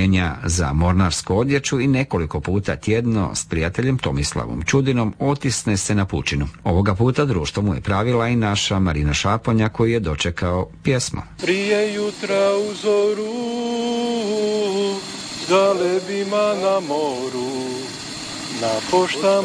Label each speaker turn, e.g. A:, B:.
A: mijenja za mornarsku odjeću i nekoliko puta tjedno s prijateljem Tomislavom Čudinom otisne se na pučinu. Ovoga puta društvo mu je pravila i naša Marina Šaponja koji je dočekao pjesmu.
B: Prije jutra u zoru, s galebima na moru, na poštama